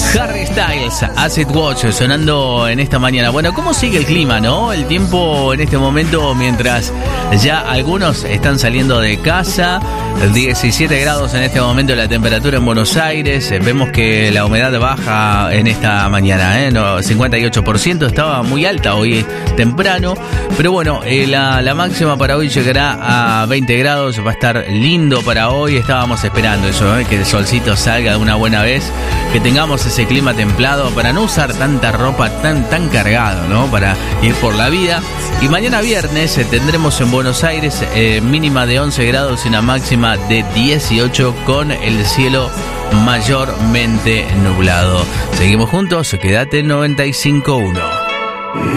Harry Styles, Acid Wash, sonando en esta mañana. Bueno, ¿cómo sigue el clima, no? El tiempo en este momento, mientras ya algunos están saliendo de casa. 17 grados en este momento la temperatura en Buenos Aires. Vemos que la humedad baja en esta mañana, no, 58%, estaba muy alta hoy temprano. Pero bueno, la máxima para hoy llegará a 20 grados, va a estar lindo para hoy. Estábamos esperando eso, que el solcito salga de una buena vez, que tengamos ese clima templado para no usar tanta ropa tan cargado, ¿no? Para ir por la vida. Y mañana viernes tendremos en Buenos Aires mínima de 11 grados y una máxima de 18 con el cielo mayormente nublado. Seguimos juntos, quédate en 95.1.